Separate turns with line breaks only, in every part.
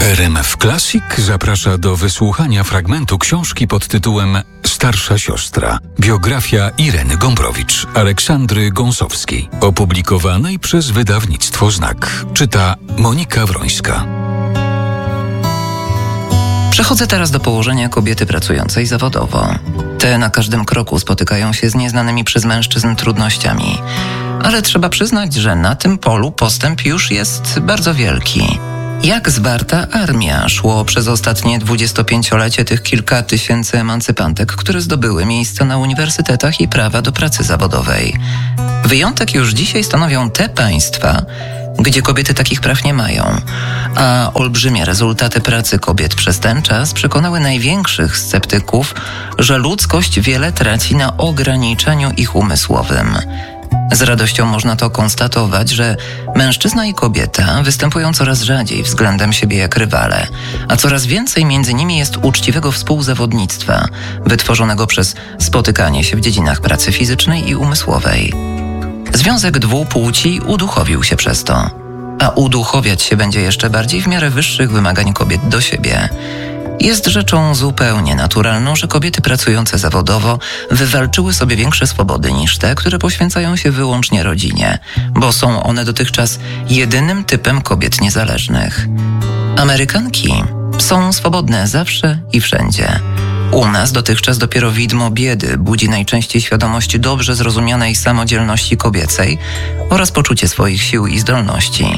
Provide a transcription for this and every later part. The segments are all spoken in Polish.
RMF Classic zaprasza do wysłuchania fragmentu książki pod tytułem Starsza siostra. Biografia Ireny Gombrowicz, Aleksandry Gąsowskiej, opublikowanej przez wydawnictwo Znak. Czyta Monika Wrońska.
Przechodzę teraz do położenia kobiety pracującej zawodowo. Te na każdym kroku spotykają się z nieznanymi przez mężczyzn trudnościami. Ale trzeba przyznać, że na tym polu postęp już jest bardzo wielki. Jak zwarta armia szło przez ostatnie 25-lecie tych kilka tysięcy emancypantek, które zdobyły miejsca na uniwersytetach i prawa do pracy zawodowej. Wyjątek już dzisiaj stanowią te państwa, gdzie kobiety takich praw nie mają, a olbrzymie rezultaty pracy kobiet przez ten czas przekonały największych sceptyków, że ludzkość wiele traci na ograniczaniu ich umysłowym. Z radością można to konstatować, że mężczyzna i kobieta występują coraz rzadziej względem siebie jak rywale, a coraz więcej między nimi jest uczciwego współzawodnictwa, wytworzonego przez spotykanie się w dziedzinach pracy fizycznej i umysłowej. Związek dwóch płci uduchowił się przez to, a uduchowiać się będzie jeszcze bardziej w miarę wyższych wymagań kobiet do siebie. Jest rzeczą zupełnie naturalną, że kobiety pracujące zawodowo wywalczyły sobie większe swobody niż te, które poświęcają się wyłącznie rodzinie, bo są one dotychczas jedynym typem kobiet niezależnych. Amerykanki są swobodne zawsze i wszędzie. U nas dotychczas dopiero widmo biedy budzi najczęściej świadomość dobrze zrozumianej samodzielności kobiecej oraz poczucie swoich sił i zdolności.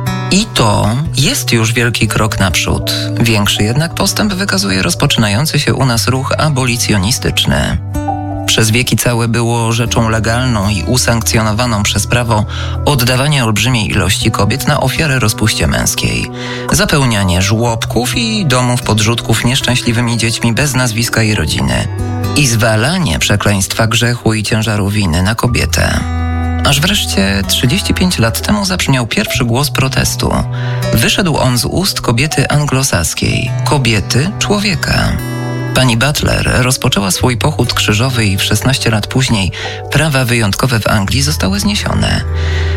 I to jest już wielki krok naprzód. Większy jednak postęp wykazuje rozpoczynający się u nas ruch abolicjonistyczny. Przez wieki całe było rzeczą legalną i usankcjonowaną przez prawo oddawanie olbrzymiej ilości kobiet na ofiarę rozpuście męskiej, zapełnianie żłobków i domów podrzutków nieszczęśliwymi dziećmi bez nazwiska i rodziny i zwalanie przekleństwa grzechu i ciężaru winy na kobietę. Aż wreszcie 35 lat temu zabrzmiał pierwszy głos protestu. Wyszedł on z ust kobiety anglosaskiej, kobiety człowieka. Pani Butler rozpoczęła swój pochód krzyżowy i 16 lat później prawa wyjątkowe w Anglii zostały zniesione.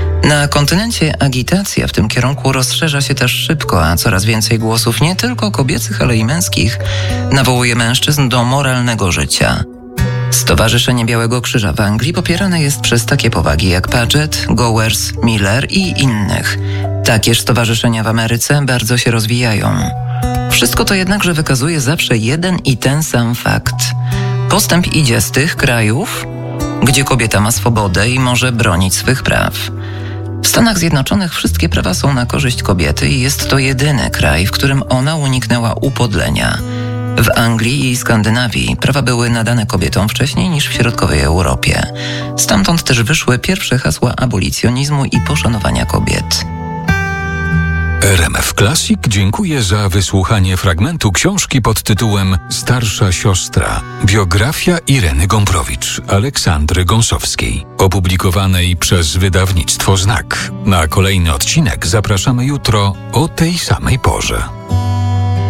Na kontynencie agitacja w tym kierunku rozszerza się też szybko, a coraz więcej głosów nie tylko kobiecych, ale i męskich nawołuje mężczyzn do moralnego życia. Stowarzyszenie Białego Krzyża w Anglii popierane jest przez takie powagi jak Paget, Gowers, Miller i innych. Takież stowarzyszenia w Ameryce bardzo się rozwijają. Wszystko to jednakże wykazuje zawsze jeden i ten sam fakt. Postęp idzie z tych krajów, gdzie kobieta ma swobodę i może bronić swych praw. W Stanach Zjednoczonych wszystkie prawa są na korzyść kobiety i jest to jedyny kraj, w którym ona uniknęła upodlenia. W Anglii i Skandynawii prawa były nadane kobietom wcześniej niż w środkowej Europie. Stamtąd też wyszły pierwsze hasła abolicjonizmu i poszanowania kobiet.
RMF Classic dziękuję za wysłuchanie fragmentu książki pod tytułem Starsza siostra. Biografia Ireny Gombrowicz, Aleksandry Gąsowskiej, opublikowanej przez wydawnictwo Znak. Na kolejny odcinek zapraszamy jutro o tej samej porze.